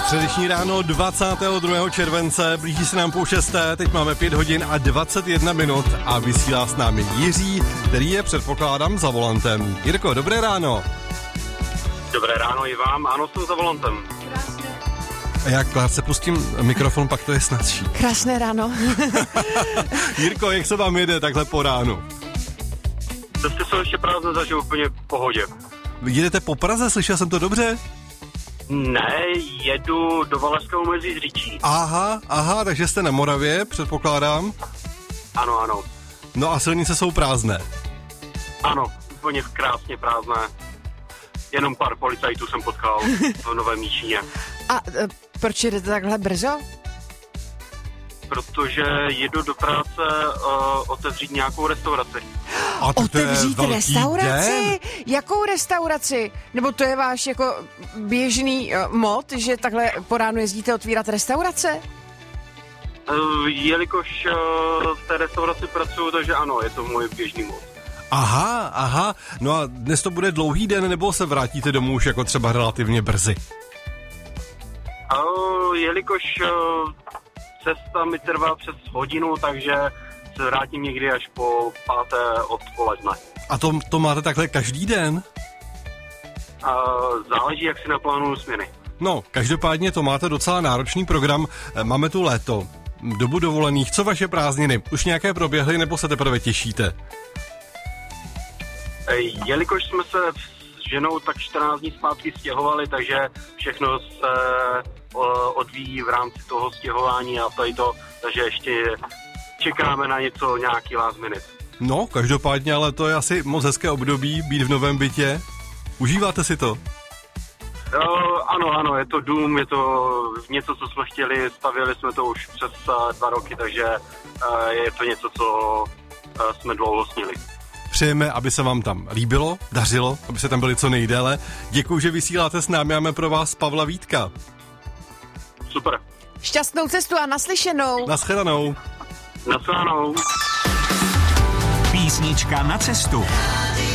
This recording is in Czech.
Středeční ráno 22. července, blíží se nám 5:30, teď máme 5 hodin a 21 minut a vysílá s námi Jiří, který je, předpokládám, za volantem. Jirko, dobré ráno. Dobré ráno i vám, ano, jsem za volantem. A jak se pustím mikrofon, pak to je snazší. Krásné ráno. Jirko, jak se vám jede takhle po ránu? Cesty jsou ještě prázdné, takže úplně v pohodě. Jedete po Praze, slyšel jsem to dobře? Ne, jedu do Valašského Uměří z Říčí. Aha, takže jste na Moravě, předpokládám. Ano. No a silnice jsou prázdné. Ano, úplně krásně prázdné. Jenom pár policajtů jsem potkal v Novém Míšině. A proč jedete takhle brzo? Protože jedu do práce otevřít nějakou restauraci. A otevřít restauraci? Jakou restauraci? Nebo to je váš jako běžný mod, že takhle po ránu jezdíte otvírat restaurace? Jelikož v té restauraci pracuju, takže ano, je to můj běžný mod. Aha, no a dnes to bude dlouhý den, nebo se vrátíte domů už jako třeba relativně brzy? Jelikož cesta mi trvá přes hodinu, takže se vrátím někdy až po 5. odpoledne. A to máte takhle každý den? Záleží, jak si naplánuju směny. No, každopádně to máte docela náročný program. Máme tu léto, dobu dovolených. Co vaše prázdniny? Už nějaké proběhly, nebo se teprve těšíte? Jelikož jsme se s ženou tak 14 dní zpátky stěhovali, takže všechno se odvíjí v rámci toho stěhování a tady to, takže ještě čekáme na nějaký last minute. No, každopádně, ale to je asi moc hezké období, být v novém bytě. Užíváte si to? Ano, je to dům, je to něco, co jsme chtěli, stavěli jsme to už přes 2 roky, takže je to něco, co jsme dlouho snili. Přejeme, aby se vám tam líbilo, dařilo, aby se tam byli co nejdéle. Děkuju, že vysíláte s námi, máme pro vás Pavla Vítka. Super. Šťastnou cestu a naslyšenou. Naschledanou. Naschledanou. Písnička na cestu.